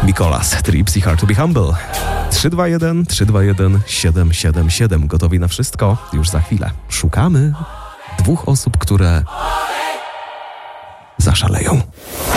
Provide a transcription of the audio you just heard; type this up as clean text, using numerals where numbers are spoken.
Mikolas, Tripsy, Hard to be Humble. 321 321 777. Gotowi na wszystko? Już za chwilę. Szukamy 2 osób, które zaszaleją.